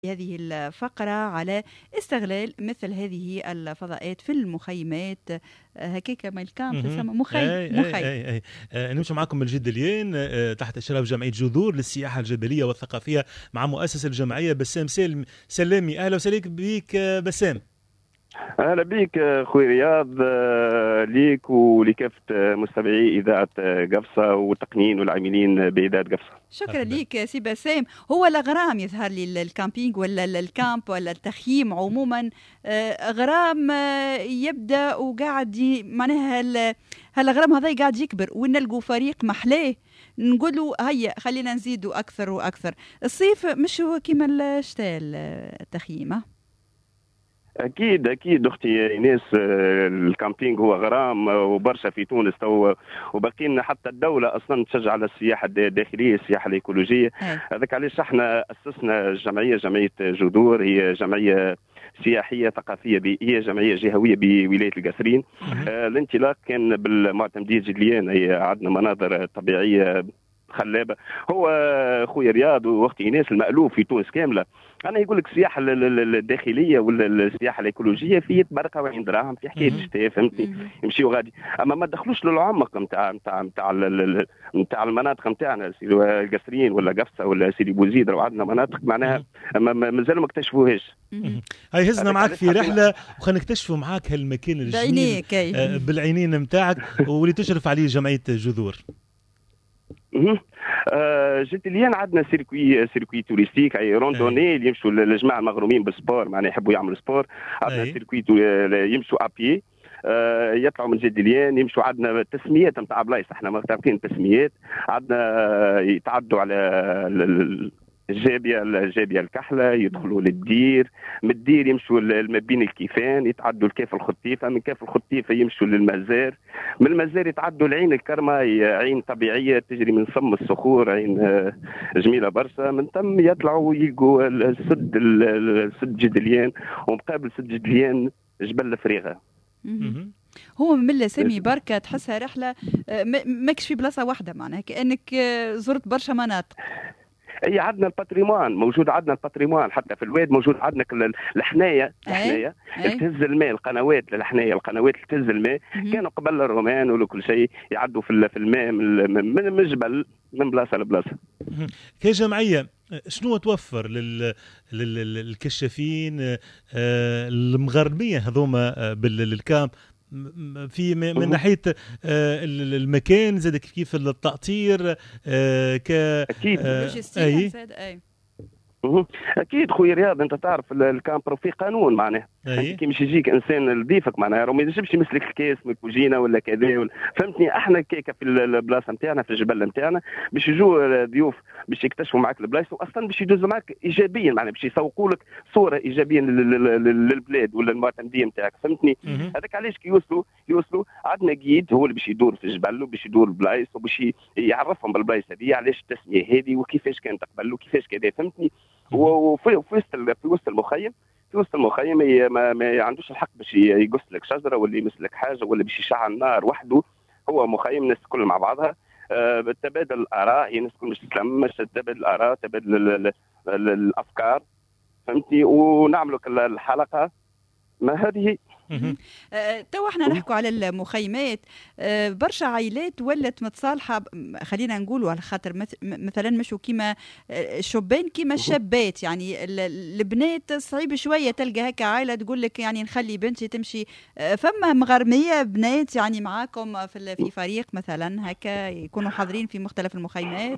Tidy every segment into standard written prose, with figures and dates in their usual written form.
هذه الفقرة على استغلال مثل هذه الفضاءات في المخيمات. هكاك ما الكامب تسمى مخيم. نمشي معكم من جدليين تحت إشراف جمعية جذور للسياحة الجبلية والثقافية مع مؤسس الجمعية بسام سلامي. أهلا وسهلا بك بسام. اهلا بك خوي رياض، ليك ولكافه مستمعي اذاعه قفصه والتقنيين والعاملين باذاعه قفصه. شكرا ليك سي بسام. هو الاغرام يظهر لي الكامبينج ولا الكامب ولا التخييم عموما اغرام يبدا وقاعد معناها هالاغرام هذا قاعد يكبر ونلقوا فريق محلاه نقولوا هيا خلينا نزيدوا اكثر واكثر. الصيف مش هو كيما الشتاء التخييم. اكيد اختي ايناس، الكامبينج هو غرام وبرشا في تونس تو، وباقي لنا حتى الدوله اصلا تشجع على السياحه الداخليه، السياحه الايكولوجيه. هذاك علاش احنا اسسنا جمعيه جذور، هي جمعيه سياحيه ثقافيه بيئيه، جمعيه جهويه بولايه القصرين. الانطلاق كان بالمعتمديه جدليان، هي عندنا مناظر طبيعيه خلابه. هو خويا رياض واختي ايناس المألوف في تونس كامله. انا يقول لك السياحه الداخليه ولا السياحه الايكولوجيه في تبركه وعين دراهم في حكايه الشتاء، فهمتني؟ يمشيوا غادي، اما ما دخلوش للعمق نتاع المناطق نتاعنا سيدي القصريين ولا قفصه ولا سيدي بوزيد، لو عندنا مناطق معناها مازالوا ما اكتشفوهاش. هاي هزنا معك في رحله وخلينا نكتشفوا معك هالمكان الجميل بالعينين نتاعك واللي تشرف عليه جمعيه جذور. جدليان عندنا سيركوي توريستيك، اي روندوني اللي يمشوا الجماعه المغرومين بالسبور، معناها يحبوا يعملوا سبور. عندنا سيركوي يمشوا ابي، يطلعوا من جدليان يمشوا. عندنا تسميات نتاع بلايص، احنا مرتبطين تسميات. عندنا يتعدوا على الجابيه الكحله، يدخلوا للدير، من الدير يمشوا ما بين الكيفان، يتعدوا الكاف الخطيفه، من كاف الخطيفه يمشوا للمزار، من المزار يتعدوا العين الكرمه، عين طبيعيه تجري من صم الصخور، عين جميله برشا. من ثم يطلعوا يلقوا سد جدليان، ومقابل سد جدليان جبل الفريغه. هو من سامي بركه تحسها رحله ماكش في بلاصه واحده، معناها كانك زرت برشا مناطق. هي عندنا الباتريمون موجود، عندنا الباتريمون حتى في الواد موجود. عندنا الحنايه تهز الماء، القنوات اللي تهز الماء. كانوا قبل الرومان وكل شيء يعدوا في الماء من جبل من بلاصه لبلاصه. كجمعيه شنو توفر للكشافين المغربيه هذوما بالكامب في من ناحيه المكان، زاد كيف التأطير اكيد اكيد خويا رياض. انت تعرف الكامبر في قانون، معناه كي مش يجيك انسان نظيفك معناها ما يجيبش يمسلك الكاس من الكوجينه ولا كذا فهمتني. احنا كيكه في البلاصه نتاعنا في الجبل نتاعنا باش يجوا ضيوف باش يكتشفوا معك البلايص، واصلا باش يدوزوا معك ايجابيا، معناها باش يسوقوا لك صوره ايجابيه للبلاد ولا المعتمديه نتاعك، فهمتني؟ هذاك علاش كي يوصلوا عندنا جيد هو اللي باش يدور في الجبل وباش يدور البلايص وباش يعرفهم بالبلايص هذه علاش التسميه هذه وكيفاش كانت قبل وكيفاش كذا، فهمتني؟ وفي وسط المخيم ما عندوش الحق باش يقص لك شجره ولا يمسلك حاجه ولا باش يشعل نار وحده. هو مخيم الناس الكل مع بعضها، تبادل الاراء، الناس الكل مش تتلم، تبادل الاراء، تبادل الافكار، فهمتني؟ ونعملوا الحلقه ما هذه. تو احنا نحكوا على المخيمات. برشا عائلات ولت متصالحه، خلينا نقولوا على خاطر مثلا مشوا كيما شبان كيما الشابات، يعني البنات صعيب شويه تلقى هكا عائله تقول لك يعني نخلي بنتي تمشي. فما مغرميه بنات يعني معاكم في فريق مثلا هكا يكونوا حاضرين في مختلف المخيمات؟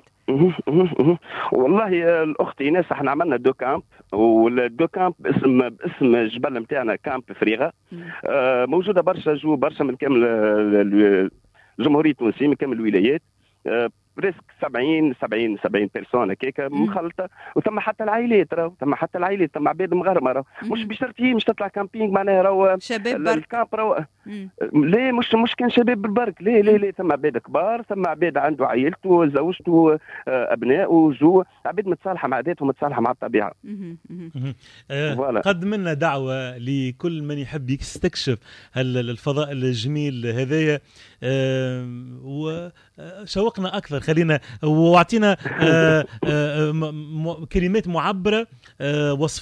والله الاخت ايناس احنا عملنا دو كامب، والدو كامب باسم الجبل نتاعنا كامب فريغه. موجوده برشا من كامل الجمهوريه التونسيه، من كامل الولايات، بريسك 70 بيرسون هكاكا مخلطه. وثم حتى العائلات، ثم عباد مغرمه، مش بشرطي مش تطلع كامبينج معناها راهو شباب برك. لا مش كان شباب بالبرك، لا ثم عباد كبار، ثم عباد عنده عائلته زوجته ابنائه عباد متصالحه مع عاداتهم متصالحه مع الطبيعه. قدم لنا دعوه لكل من يحب يستكشف الفضاء الجميل هذايا، وشوقنا اكثر خلينا واعطينا كلمات معبره